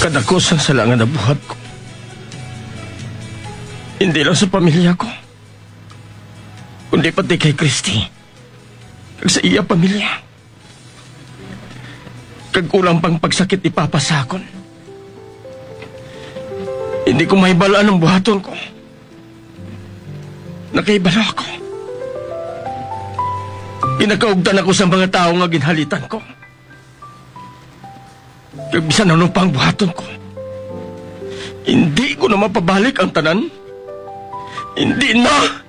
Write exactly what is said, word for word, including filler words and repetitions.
Kadakos ang salangan na buhat ko. Hindi lang sa pamilya ko, kundi pati kay Christy. Kag sa iya pamilya. Kag kulang pang pagsakit ipapasakon. Hindi ko mahibalaan ang buhaton ko. Nakaibalo ako. Pinakaugdan ako sa mga tao nga ginhalitan ko. Kag bisan ano pa ang buhaton ko. Hindi ko na mapabalik ang tanan. Hindi na!